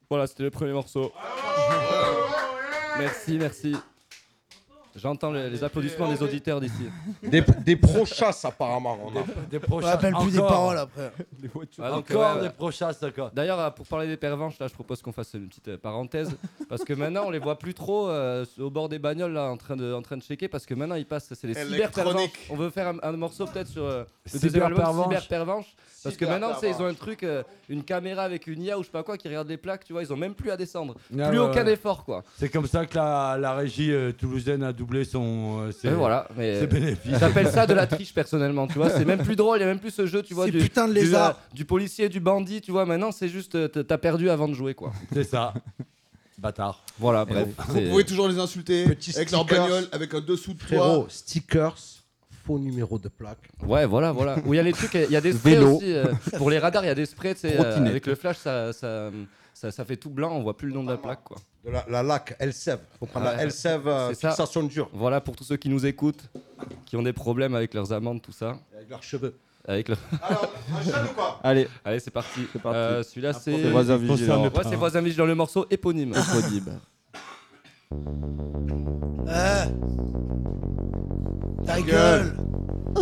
Voilà, c'était le premier morceau. Merci. J'entends les applaudissements des auditeurs d'ici. Des pro-chasses, apparemment. Des On prochains. rappelle plus des paroles après. Encore des prochasses, d'accord. D'ailleurs, pour parler des pervenches, là, je propose qu'on fasse une petite parenthèse. Parce que maintenant, on les voit plus trop au bord des bagnoles, là, en train de checker. Parce que maintenant, ils passent, c'est les cyber-pervenches. On veut faire un morceau peut-être sur le deuxième album, cyber-pervenche. Parce que maintenant, ils ont un truc, une caméra avec une IA ou je sais pas quoi qui regarde les plaques, tu vois, ils ont même plus à descendre. Plus aucun effort, quoi. C'est comme ça que la régie toulousaine a doublé ses bénéfices. J'appelle ça de la triche personnellement, tu vois. C'est même plus drôle, il y a même plus ce jeu, tu vois, putain de lézard. Du policier, du bandit, tu vois. Maintenant, c'est juste, t'as perdu avant de jouer, quoi. C'est ça. Bâtard. Voilà, bref. Vous pouvez toujours les insulter Petit avec leur stickers. bagnole, avec un dessous de Frérot, toit. stickers, faux numéro de plaque. Ouais, voilà. Où il y a les trucs, il y a des sprays Vélo. aussi. Pour les radars, il y a des sprays, tu sais, Trottinette. avec le flash, ça fait tout blanc, on voit plus le nom de la plaque, quoi. De la lac, LSEV. Faut prendre la Ouais. LSEV C'est ça. fixation dure. Voilà pour tous ceux qui nous écoutent, qui ont des problèmes avec leurs amendes, tout ça. Avec leurs cheveux. Avec le... Alors, un jeune ou pas? Allez, Allez, c'est parti. parti. Celui-là, c'est. c'est voisin vigilant. Ouais, c'est voisin vigilant, le morceau éponyme. Éponyme. Ta gueule.